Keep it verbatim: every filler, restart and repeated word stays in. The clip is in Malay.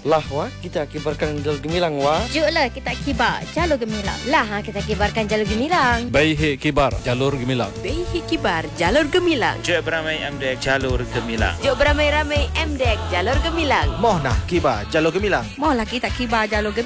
Lah wah, kita kibarkan jalur gemilang wah. Juklah kita kibar jalur gemilang. Lah ha, kita kibarkan jalur gemilang. Bayi kibar jalur gemilang. Bayi kibar jalur gemilang. Jok beramai M D E K jalur gemilang. Jok beramai-ramai M D E K jalur gemilang. Moh nah kibar jalur gemilang. Mohlah kita kibar jalur gemilang.